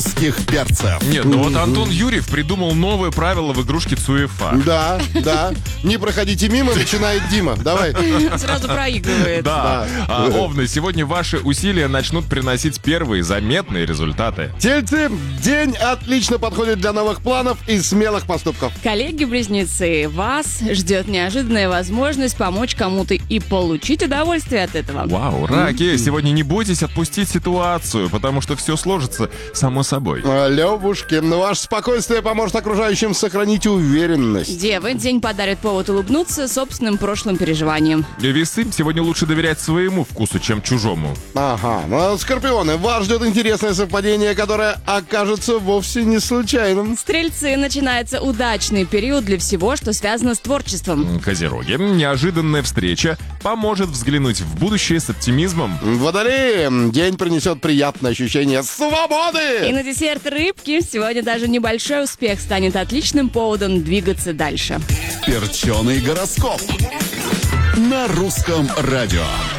перцев. Нет, ну вот Антон Юрьев придумал новое правило в игрушке Цуефа. Да. Не проходите мимо, начинает Дима. Давай. Сразу проигрывает. Да. Овны, сегодня ваши усилия начнут приносить первые заметные результаты. Тельцы, день отлично подходит для новых планов и смелых поступков. Коллеги-близнецы, вас ждет неожиданная возможность помочь кому-то и получить удовольствие от этого. Вау, раки, сегодня не бойтесь отпустить ситуацию, потому что все сложится само собой. Левушки, ваше спокойствие поможет окружающим сохранить уверенность. Девы, день подарит повод улыбнуться собственным прошлым переживаниям. Весы, сегодня лучше доверять своему вкусу, чем чужому. Ага, скорпионы, вас ждет интересное совпадение, которое окажется вовсе не случайным. Стрельцы, начинается удачный период для всего, что связано с творчеством. Козероги, неожиданная встреча поможет взглянуть в будущее с оптимизмом. Водолеи, день принесет приятное ощущение свободы. И на десерт рыбки, сегодня даже небольшой успех станет отличным поводом двигаться дальше. Перченый гороскоп на Русском радио.